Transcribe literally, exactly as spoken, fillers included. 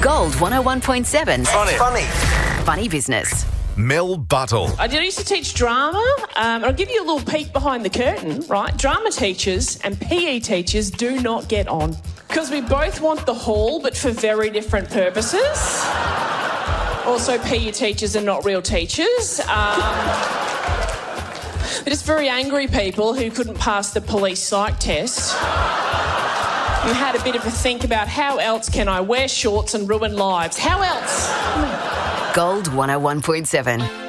Gold one oh one point seven. Funny. Funny. Funny Business. Mel Buttle. I did- I used to teach drama. Um, I'll give you a little peek behind the curtain, right? Drama teachers and P E teachers do not get on because we both want the hall, but for very different purposes. Also, P E teachers are not real teachers. Um, they're just very angry people who couldn't pass the police psych test. And had a bit of a think about how else can I wear shorts and ruin lives? How else? Gold one oh one point seven.